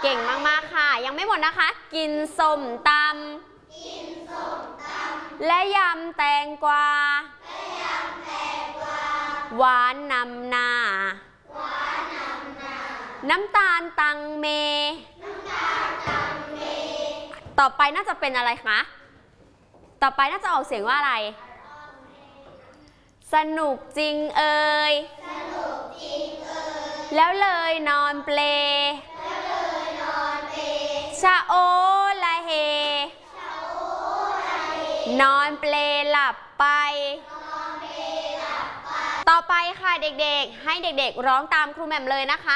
เก่งมากๆค่ะยังไม่หมดนะคะกินส้มตำและยำแตงกวาหวานนำหน้าน้ำตาลตังเมต่อไปน่าจะเป็นอะไรคะต่อไปน่าจะออกเสียงว่าอะไรสนุกจริงเอ่ยแล้วเลยนอนเปลชะโอละเฮนอนเปลหลับไปต่อไปค่ะเด็กๆให้เด็กๆร้องตามครูแหม่มเลยนะคะ